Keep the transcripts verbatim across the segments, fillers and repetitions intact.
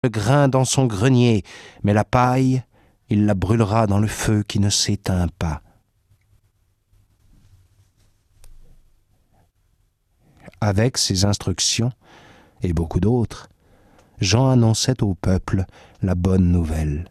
le grain dans son grenier, mais la paille, il la brûlera dans le feu qui ne s'éteint pas. Avec ces instructions, et beaucoup d'autres, Jean annonçait au peuple la bonne nouvelle.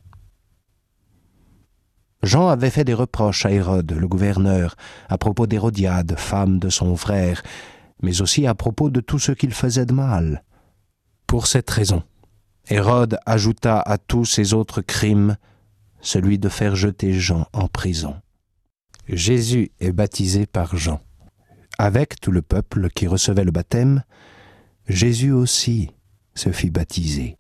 Jean avait fait des reproches à Hérode, le gouverneur, à propos d'Hérodiade, femme de son frère, mais aussi à propos de tout ce qu'il faisait de mal. Pour cette raison, Hérode ajouta à tous ses autres crimes celui de faire jeter Jean en prison. Jésus est baptisé par Jean. Avec tout le peuple qui recevait le baptême, Jésus aussi se fit baptiser.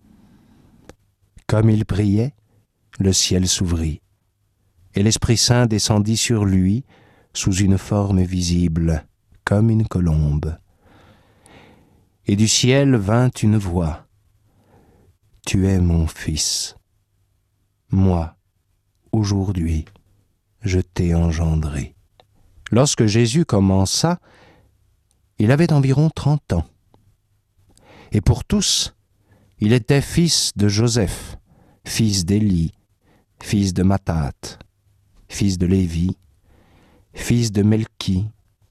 Comme il priait, le ciel s'ouvrit, et l'Esprit Saint descendit sur lui sous une forme visible, comme une colombe. Et du ciel vint une voix. « Tu es mon Fils. Moi, aujourd'hui, je t'ai engendré. » Lorsque Jésus commença, il avait environ trente ans. Et pour tous, il était fils de Joseph, fils d'Élie, fils de Mathat, fils de Lévi, fils de Melchi,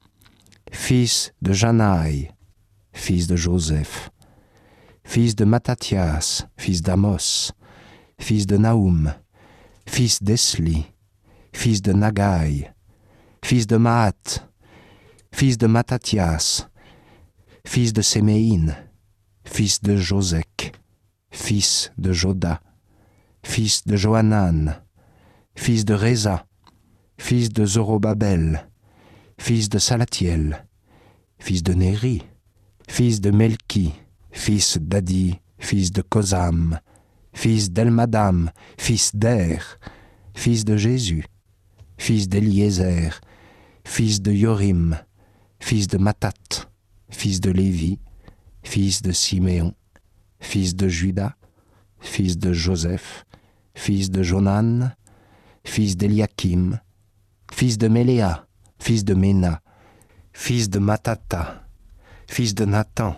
fils de Janaï, fils de Joseph, fils de Mattathias, fils d'Amos, fils de Naoum, fils d'Esli, fils de Nagai, fils de Mahat, fils de Mattathias, fils de Séméine, fils de Josec, fils de Joda, fils de Johanan, fils de Réza, fils de Zorobabel, fils de Salatiel, fils de Néri, fils de Melchi, fils d'Adi, fils de Kosam, fils d'Elmadam, fils d'Er, fils de Jésus, fils d'Eliézer, fils de Yorim, fils de Mathat, fils de Lévi, fils de Siméon, fils de Juda, fils de Joseph, fils de Jonan, fils d'Eliakim, fils de Méléa, fils de Ména, fils de Matata, fils de Nathan,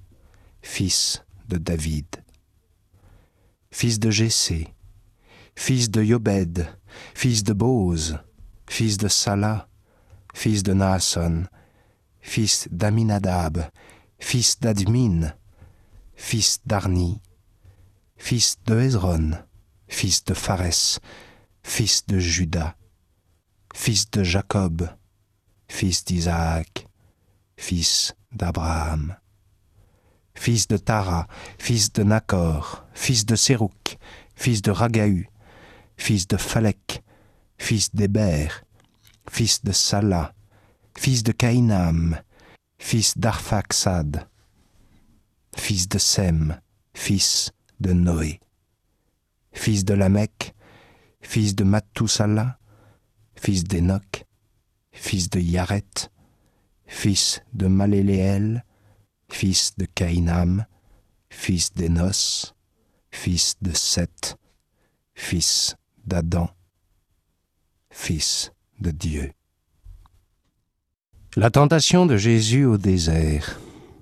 fils de David, fils de Jessé, fils de Yobed, fils de Boz, fils de Sala, fils de Naasson, fils d'Aminadab, fils d'Admin, fils d'Arni, fils de Hezron, fils de Phares, fils de Juda, fils de Jacob, fils d'Isaac, fils d'Abraham, fils de Tara, fils de Nacor, fils de Sérouk, fils de Ragaü, fils de Phalek, fils d'Héber, fils de Sala, fils de Caïnam, fils d'Arphaxad, fils de Sem, fils de Noé, fils de Lamech, fils de Mathusala, fils d'Enoch, fils de Yaret, fils de Maléléel, fils de Caïnam, fils d'Énos, fils de Seth, fils d'Adam, fils de Dieu. La tentation de Jésus au désert.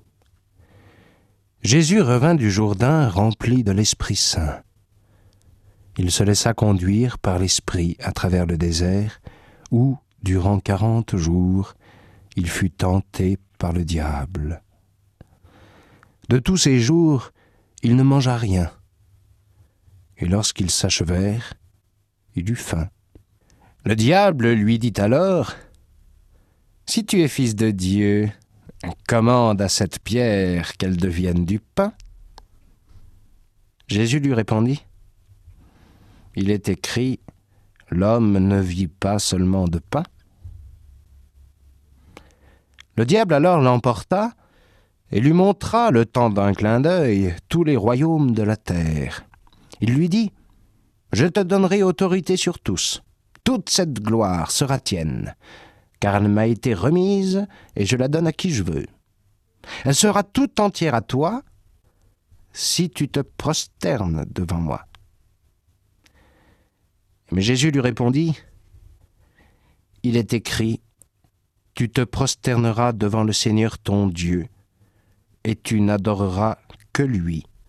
Jésus revint du Jourdain rempli de l'Esprit Saint. Il se laissa conduire par l'Esprit à travers le désert, où, durant quarante jours, il fut tenté par le diable. De tous ces jours, il ne mangea rien. Et lorsqu'ils s'achevèrent, il eut faim. Le diable lui dit alors, « Si tu es fils de Dieu, commande à cette pierre qu'elle devienne du pain. » Jésus lui répondit, « Il est écrit, l'homme ne vit pas seulement de pain. » Le diable alors l'emporta et lui montra, le temps d'un clin d'œil, tous les royaumes de la terre. Il lui dit, « Je te donnerai autorité sur tous. Toute cette gloire sera tienne, car elle m'a été remise et je la donne à qui je veux. Elle sera tout entière à toi si tu te prosternes devant moi. » Mais Jésus lui répondit, « Il est écrit, tu te prosterneras devant le Seigneur ton Dieu, et tu n'adoreras que lui,